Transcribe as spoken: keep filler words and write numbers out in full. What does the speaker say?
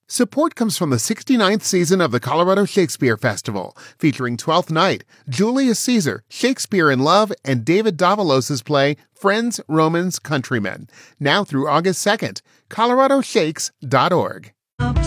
Support comes from the sixty-ninth season of the Colorado Shakespeare Festival, featuring Twelfth Night, Julius Caesar, Shakespeare in Love, and David Davalos' play Friends, Romans, Countrymen. Now through August second. colorado shakes dot org.